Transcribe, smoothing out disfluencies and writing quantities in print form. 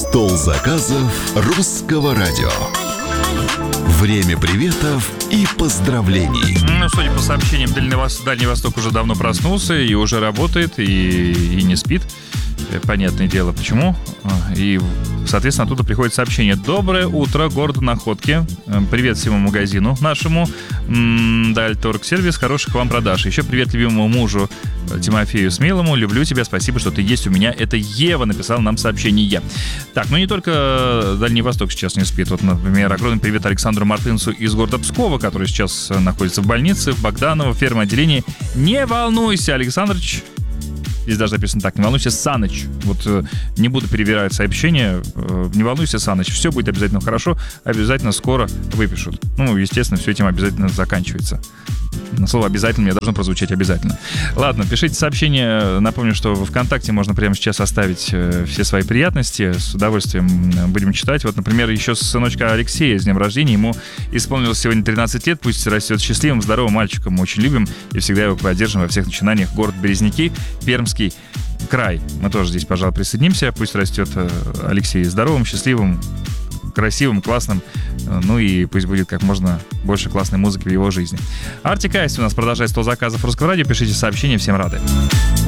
Стол заказов русского радио. Время приветов и поздравлений. Судя по сообщениям, Дальний Восток уже давно проснулся и уже работает, и не спит. Понятное дело, почему. И, соответственно, оттуда приходит сообщение. Доброе утро, город Находки. Привет всему магазину нашему. Дальторгсервис, хороших вам продаж. Еще привет любимому мужу Тимофею Смелому. Люблю тебя, спасибо, что ты есть у меня. Это Ева написала нам сообщение. Так, не только Дальний Восток сейчас не спит. Вот, например, огромный привет Александру Мартынцу из города Пскова, который сейчас находится в больнице, в Богданово, ферма-отделении. Не волнуйся, Александрович. Здесь даже написано так: не волнуйся, Саныч. Вот не буду перевирать сообщение. Не волнуйся, Саныч. Все будет обязательно хорошо. Обязательно скоро выпишут. Естественно, все этим обязательно заканчивается. Слово «обязательно» мне должно прозвучать обязательно. Ладно, пишите сообщения. Напомню, что в ВКонтакте можно прямо сейчас оставить все свои приятности. С удовольствием будем читать. Вот, например, еще сыночка Алексея с днем рождения. Ему исполнилось сегодня 13 лет. Пусть растет счастливым, здоровым мальчиком. Мы очень любим и всегда его поддержим во всех начинаниях. Город Березники, Пермский край. Мы тоже здесь, пожалуй, присоединимся. Пусть растет Алексей здоровым, счастливым, красивым, классным. И пусть будет как можно больше классной музыки в его жизни. Артик Асти у нас продолжает стол заказов русского радио. Пишите сообщения, всем рады.